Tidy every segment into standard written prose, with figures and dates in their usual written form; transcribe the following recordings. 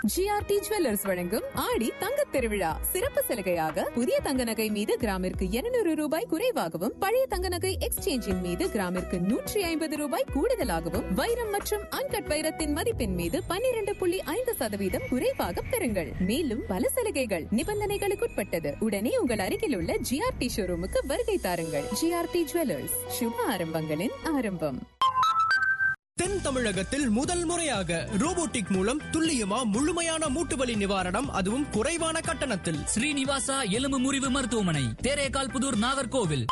GRT jewellers வழங்கும் ஆடி தங்கத் திருவிழா சிறப்பு சலுகையாக புதிய தங்க நகை மீது கிராமிற்கு 200 ரூபாய் குறைவாகவும் பழைய தங்க நகை எக்ஸ்சேஞ்சின் மீது கிராமிற்கு 150 ரூபாய் கூடுதலாகவும் வைரம் மற்றும் அன்கட் வைரத்தின் மதிப்பின் மீது 12.5% குறைவாக பெறுங்கள். மேலும் பல சலுகைகள் நிபந்தனைகளுக்குட்பட்டது. உடனே உங்கள் அருகில் உள்ள ஜிஆர்டி ஷோரூமுக்கு வருகை தாருங்கள். ஜிஆர்டி ஜுவல்லர்ஸ், சுப ஆரம்பங்களின் ஆரம்பம். தென் தமிழகத்தில் முதல் முறையாக ரோபோட்டிக் மூலம் துல்லியமா முழுமையான மூட்டுவலி நிவாரணம், அதுவும் குறைவான கட்டணத்தில். ஸ்ரீனிவாசா எலும்பு முறிவு மருத்துவமனை, தேரேகால் புதூர், நாகர்கோவில்.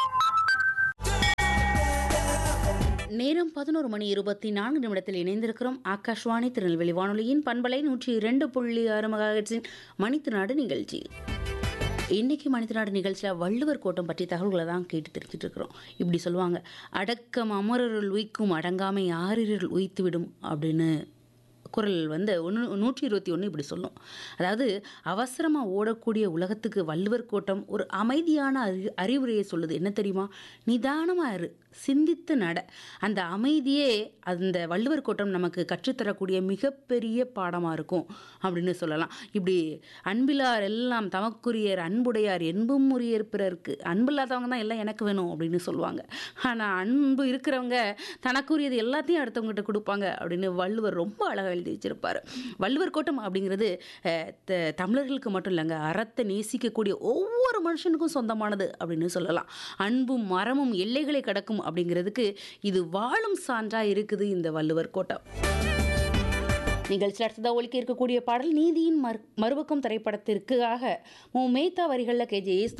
நேரம் 11:24 இணைந்திருக்கிறோம். ஆகாஷ்வாணி திருநெல்வேலி வானொலியின் பண்பலை 102.6 மெகாஹெர்ட்ஸின் மணித்திருநாடு நிகழ்ச்சி. இன்றைக்கி மனிதநாடு நிகழ்ச்சியில் வள்ளுவர் கோட்டம் பற்றி தகவல்களை தான் கேட்டு தெரிஞ்சுட்டு இருக்கிறோம். இப்படி சொல்லுவாங்க, அடக்கம் அமரருள் உய்க்கும் அடங்காமை ஆறிருள் உய்த்துவிடும் அப்படின்னு குரல் 121 இப்படி சொல்லும். அதாவது அவசரமாக ஓடக்கூடிய உலகத்துக்கு வள்ளுவர் கோட்டம் ஒரு அமைதியான அறிவுரையை சொல்லுது. என்ன தெரியுமா? நிதானமாக இரு, சிந்தித்து நட. அந்த அமைதியே அந்த வள்ளுவர் கோட்டம் நமக்கு கற்றுத்தரக்கூடிய மிகப்பெரிய பாடமாக இருக்கும் அப்படின்னு சொல்லலாம். இப்படி அன்பிலார் எல்லாம் தமக்குரியர் அன்புடையார் என்பும் உரியர் பிறருக்கு. அன்பு இல்லாதவங்க தான் எல்லாம் எனக்கு வேணும் அப்படின்னு சொல்லுவாங்க. ஆனால் அன்பு இருக்கிறவங்க தனக்குரியது எல்லாத்தையும் அடுத்தவங்ககிட்ட கொடுப்பாங்க அப்படின்னு வள்ளுவர் ரொம்ப அழகாக எழுதி வச்சிருப்பார். வள்ளுவர் கோட்டம் அப்படிங்கிறது தமிழர்களுக்கு மட்டும் இல்லைங்க, அறத்தை நேசிக்கக்கூடிய ஒவ்வொரு மனுஷனுக்கும் சொந்தமானது அப்படின்னு சொல்லலாம். அன்பும் மரமும் எல்லைகளை கடக்கும் அப்படிங்கிறதுக்கு இது வாழும் சான்றா இருக்குது இந்த வள்ளுவர் கோட்டம். நிகழ்ச்சியில் அடுத்ததாக ஒலிக்க இருக்கக்கூடிய பாடல் நீதியின் மறுபக்கம் திரைப்படத்திற்காக மேத்தா வரிகளில் KJ